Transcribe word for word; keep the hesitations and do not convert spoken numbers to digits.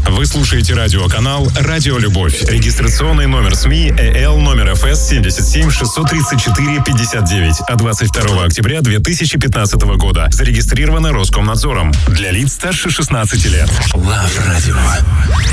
Вы слушаете радиоканал «Радио Любовь». Регистрационный номер СМИ ЭЛ номер эф эс семьдесят семь шестьсот тридцать четыре пятьдесят девять от двадцать второго октября две тысячи пятнадцатого года. Зарегистрировано Роскомнадзором. Для лиц старше шестнадцати лет. Лав Радио.